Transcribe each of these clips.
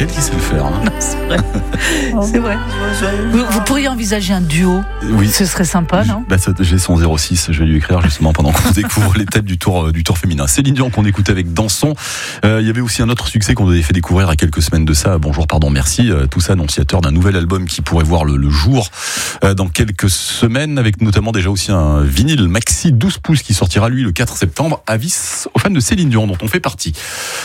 qu'elle qui sait le faire. Hein. Non, c'est vrai. C'est vrai. Vous pourriez envisager un duo. Oui. Ce serait sympa, non ? J'ai son 06, je vais lui écrire justement pendant qu'on découvre les têtes du tour féminin. Céline Dion qu'on écoutait avec Dansons. Il y avait aussi un autre succès qu'on avait fait découvrir il y a quelques semaines de ça. Bonjour, pardon, merci. Tout ça annonciateur d'un nouvel album qui pourrait voir le jour dans quelques semaines, avec notamment déjà aussi un vinyle maxi 12 pouces qui sortira lui le 4 septembre. Avis aux fans de Céline Dion dont on fait partie.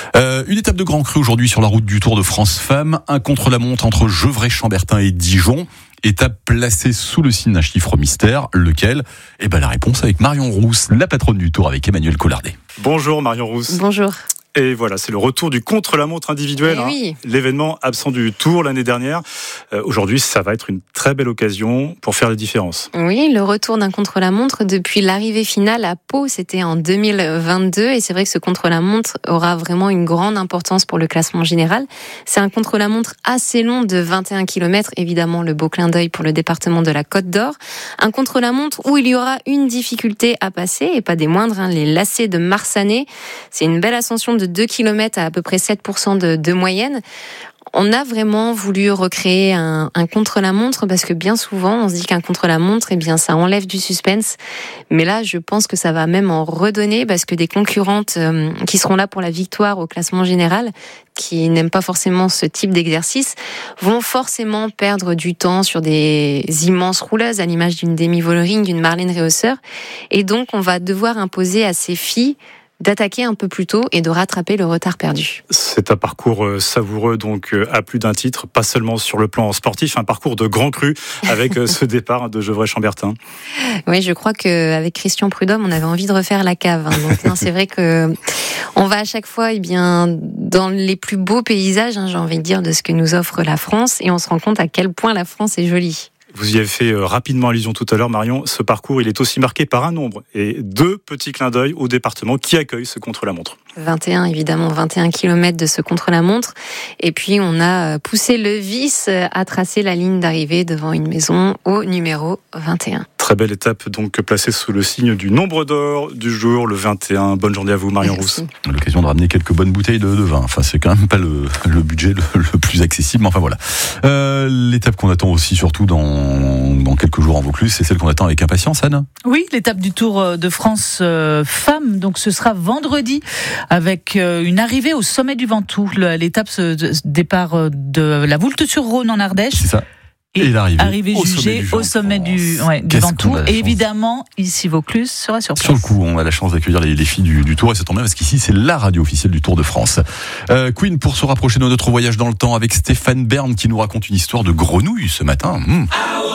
Une étape de grand cru aujourd'hui sur la route du Tour de France Femmes. Un contre-la-montre entre Gevrey-Chambertin et Dijon. Étape placée sous le signe d'un chiffre mystère, lequel ? Eh ben la réponse avec Marion Rousse, la patronne du Tour, avec Emmanuel Collardet. Bonjour Marion Rousse. Bonjour. Et voilà, c'est le retour du contre-la-montre individuel, oui. L'événement absent du Tour l'année dernière. Aujourd'hui, ça va être une très belle occasion pour faire les différences. Oui, le retour d'un contre-la-montre depuis l'arrivée finale à Pau, c'était en 2022. Et c'est vrai que ce contre-la-montre aura vraiment une grande importance pour le classement général. C'est un contre-la-montre assez long de 21 km, évidemment le beau clin d'œil pour le département de la Côte d'Or. Un contre-la-montre où il y aura une difficulté à passer, et pas des moindres, les lacets de Marsanais. C'est une belle ascension de 2 km à peu près 7% de moyenne. On a vraiment voulu recréer un contre-la-montre parce que bien souvent, on se dit qu'un contre-la-montre, eh bien, ça enlève du suspense. Mais là, je pense que ça va même en redonner parce que des concurrentes qui seront là pour la victoire au classement général, qui n'aiment pas forcément ce type d'exercice, vont forcément perdre du temps sur des immenses rouleuses à l'image d'une Demi Vollering, d'une Marlène Réhausseur. Et donc, on va devoir imposer à ces filles d'attaquer un peu plus tôt et de rattraper le retard perdu. C'est un parcours savoureux, donc à plus d'un titre, pas seulement sur le plan sportif, un parcours de grand cru avec ce départ de Gevrey-Chambertin. Oui, je crois qu'avec Christian Prudhomme, on avait envie de refaire la cave. Donc, non, c'est vrai que on va à chaque fois, eh bien, dans les plus beaux paysages, j'ai envie de dire, de ce que nous offre la France, et on se rend compte à quel point la France est jolie. Vous y avez fait rapidement allusion tout à l'heure, Marion. Ce parcours, il est aussi marqué par un nombre et 2 petits clins d'œil au département qui accueille ce contre-la-montre. 21, évidemment, 21 km de ce contre-la-montre. Et puis, on a poussé le vice à tracer la ligne d'arrivée devant une maison au numéro 21. Très belle étape, donc placée sous le signe du nombre d'or du jour, le 21. Bonne journée à vous, Marion Rousse. L'occasion de ramener quelques bonnes bouteilles de vin. Enfin, c'est quand même pas le budget le plus accessible, mais enfin voilà. L'étape qu'on attend aussi, surtout dans quelques jours en Vaucluse, c'est celle qu'on attend avec impatience, Anne ? Oui, l'étape du Tour de France Femmes. Donc, ce sera vendredi avec une arrivée au sommet du Ventoux. L'étape départ de la Voulte-sur-Rhône en Ardèche. C'est ça. Et l'arrivée jugée au sommet du Ventoux. Et évidemment, ici Vaucluse sera sur place. Sur le coup, on a la chance d'accueillir les filles du Tour, et ça tombe bien parce qu'ici, c'est la radio officielle du Tour de France. Queen, pour se rapprocher de notre voyage dans le temps avec Stéphane Bern qui nous raconte une histoire de grenouille ce matin.